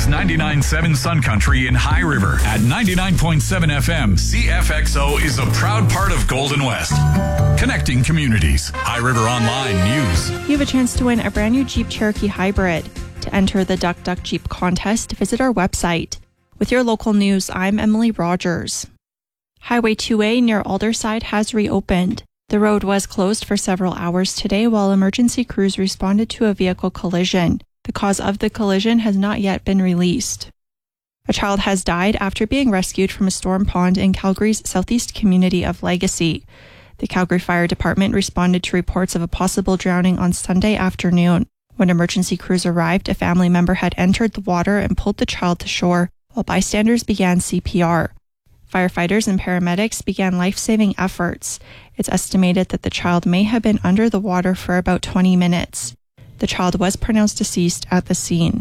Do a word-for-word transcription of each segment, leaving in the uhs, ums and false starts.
is ninety-nine point seven Sun Country in High River. At ninety-nine point seven F M, C F X O is a proud part of Golden West. Connecting communities. High River Online News. You have a chance to win a brand new Jeep Cherokee Hybrid. To enter the Duck Duck Jeep contest, visit our website. With your local news, I'm Emily Rogers. Highway two A near Alderside has reopened. The road was closed for several hours today while emergency crews responded to a vehicle collision. The cause of the collision has not yet been released. A child has died after being rescued from a storm pond in Calgary's southeast community of Legacy. The Calgary Fire Department responded to reports of a possible drowning on Sunday afternoon. When emergency crews arrived, a family member had entered the water and pulled the child to shore, while bystanders began C P R. Firefighters and paramedics began life-saving efforts. It's estimated that the child may have been under the water for about twenty minutes. The child was pronounced deceased at the scene.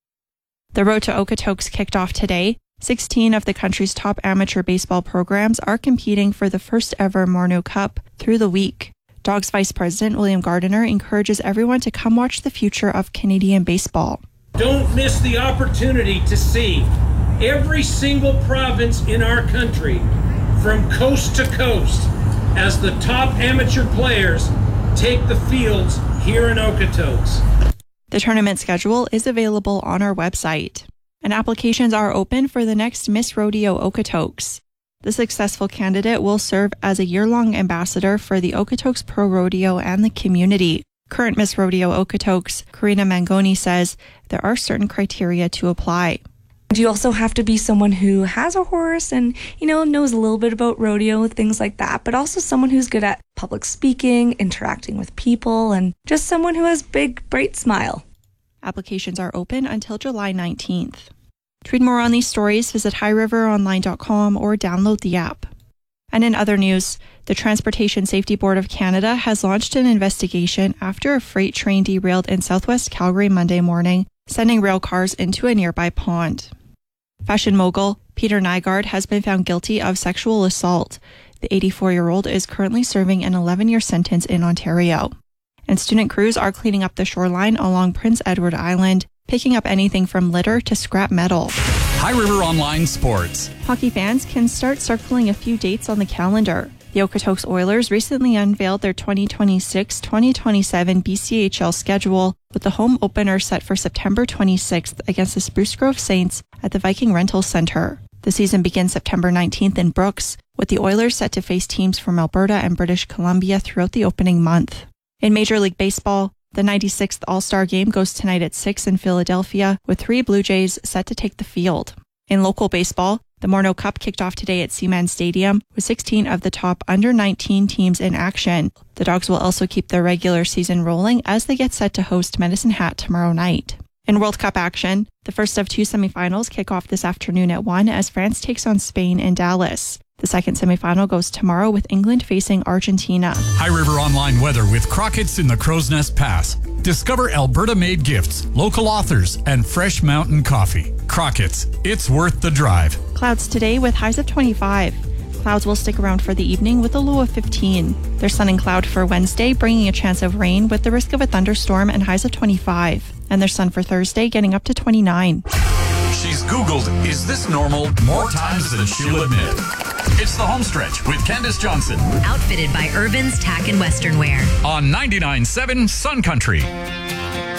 The Road to Okotoks kicked off today. sixteen of the country's top amateur baseball programs are competing for the first ever Morneau Cup through the week. Dogs Vice President William Gardiner encourages everyone to come watch the future of Canadian baseball. Don't miss the opportunity to see every single province in our country from coast to coast as the top amateur players take the fields here in Okotoks. The tournament schedule is available on our website, and applications are open for the next Miss Rodeo Okotoks. The successful candidate will serve as a year-long ambassador for the Okotoks Pro Rodeo and the community. Current Miss Rodeo Okotoks, Karina Mangoni, says there are certain criteria to apply. You also have to be someone who has a horse and, you know, knows a little bit about rodeo, things like that, but also someone who's good at public speaking, interacting with people, and just someone who has a big, bright smile. Applications are open until July nineteenth. To read more on these stories, visit high river online dot com or download the app. And in other news, the Transportation Safety Board of Canada has launched an investigation after a freight train derailed in southwest Calgary Monday morning, sending rail cars into a nearby pond. Fashion mogul Peter Nygaard has been found guilty of sexual assault. The eighty-four-year-old is currently serving an eleven-year sentence in Ontario. And student crews are cleaning up the shoreline along Prince Edward Island, picking up anything from litter to scrap metal. High River Online Sports. Hockey fans can start circling a few dates on the calendar. The Okotoks Oilers recently unveiled their twenty twenty-six twenty twenty-seven B C H L schedule, with the home opener set for September twenty-sixth against the Spruce Grove Saints at the Viking Rental Centre. The season begins September nineteenth in Brooks, with the Oilers set to face teams from Alberta and British Columbia throughout the opening month. In Major League Baseball, the ninety-sixth All-Star Game goes tonight at six in Philadelphia, with three Blue Jays set to take the field. In local baseball, the Morneau Cup kicked off today at Seaman Stadium, with sixteen of the top under nineteen teams in action. The Dogs will also keep their regular season rolling as they get set to host Medicine Hat tomorrow night. In World Cup action, the first of two semifinals kick off this afternoon at one as France takes on Spain in Dallas. The second semifinal goes tomorrow with England facing Argentina. High River Online weather with Crockett's in the Crow's Nest Pass. Discover Alberta-made gifts, local authors, and fresh mountain coffee. Crockett's, it's worth the drive. Clouds today with highs of twenty-five. Clouds will stick around for the evening with a low of fifteen. There's sun and cloud for Wednesday, bringing a chance of rain with the risk of a thunderstorm and highs of twenty-five. And there's sun for Thursday, getting up to twenty-nine. She's Googled, is this normal, more times than she'll admit. It's the home stretch with Candace Johnson. Outfitted by Irvin's Tack and Western Wear. On ninety-nine point seven Sun Country.